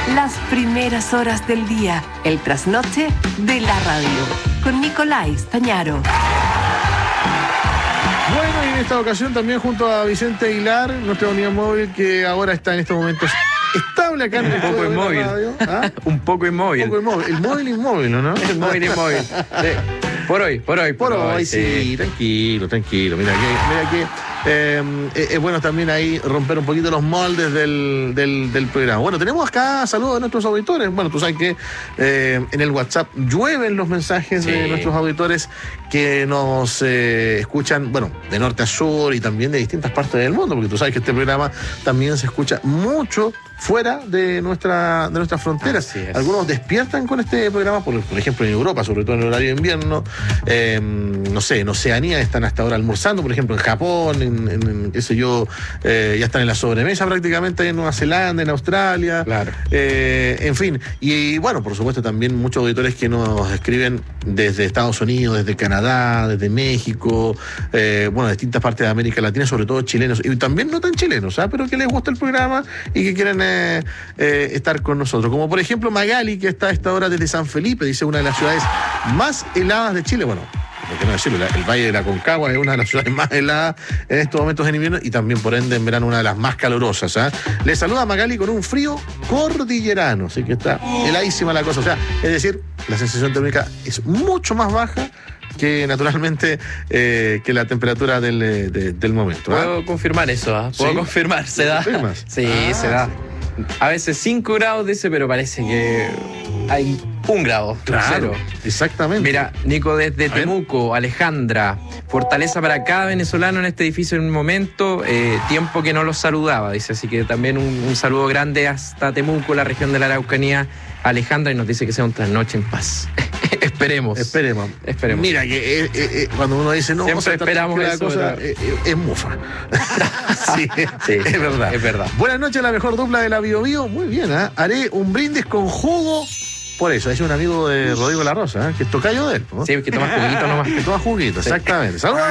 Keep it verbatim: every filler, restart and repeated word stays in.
Las primeras horas del día, el trasnoche de la radio, con Nicolás Stañaro. Bueno, y en esta ocasión también junto a Vicente Aguilar, nuestra unidad móvil que ahora está en estos momentos estable acá en el Un poco estudio de la inmóvil. radio. ¿Ah? Un poco inmóvil. Un poco inmóvil. El móvil inmóvil, ¿no? El móvil inmóvil. Sí. Por hoy, por hoy. Por hoy, sí, tranquilo, tranquilo. Mira que, mira que eh, es, es bueno también ahí romper un poquito los moldes del, del, del programa. Bueno, tenemos acá saludos de nuestros auditores. Bueno, tú sabes que eh, en el WhatsApp llueven los mensajes Sí. de nuestros auditores que nos eh, escuchan, bueno, de norte a sur y también de distintas partes del mundo, porque tú sabes que este programa también se escucha mucho fuera de nuestra de nuestras fronteras. Así es. Algunos despiertan con este programa, por, por ejemplo en Europa, sobre todo en el horario de invierno, eh, no sé, en Oceanía están hasta ahora almorzando, por ejemplo en Japón, en, en, en qué sé yo, eh, ya están en la sobremesa prácticamente en Nueva Zelanda, en Australia, Claro. eh, en fin, y, y bueno, por supuesto también muchos auditores que nos escriben desde Estados Unidos, desde Canadá, desde México, eh, bueno, de distintas partes de América Latina, sobre todo chilenos, y también no tan chilenos, ¿ah? Pero que les gusta el programa y que quieren eh, eh, estar con nosotros. Como por ejemplo Magali, que está a esta hora desde San Felipe, dice una de las ciudades más heladas de Chile. Bueno, por qué no decirlo, la- el Valle de la Concagua es una de las ciudades más heladas en estos momentos en invierno y también por ende en verano una de las más calurosas. ¿Ah? Le saluda Magali con un frío cordillerano, así que está heladísima la cosa. O sea, es decir, la sensación térmica es mucho más baja que naturalmente eh, que la temperatura del, eh, de- del momento. ¿Ah? Puedo confirmar eso, ¿ah? Puedo ¿Sí? confirmar, se da. ¿Confirmas? Sí, Ah, se da. sí. A veces cinco grados dice, pero parece que hay un grado. Claro, Cero. exactamente. Mira, Nico, desde A ver. Temuco, Alejandra, fortaleza para cada venezolano en este edificio en un momento, eh, tiempo que no los saludaba, dice, así que también un, un saludo grande hasta Temuco, la región de la Araucanía, Alejandra, y nos dice que sea un trasnoche en paz. Esperemos. Esperemos. Esperemos. Mira, que eh, eh, eh, cuando uno dice no, Siempre o sea, está esperamos tranquila la eso, cosa, pero- eh, eh, es mufa. sí, Sí, es verdad. es verdad. Buenas noches, la mejor dupla de la Bio Bio. Muy bien, ¿ah? Haré un brindis con jugo. Por eso, es un amigo de Rodrigo La Rosa, ¿eh? Que es tocayo de él, ¿no? Sí, que tomas juguito nomás. Que toma juguito, exactamente. Saludos.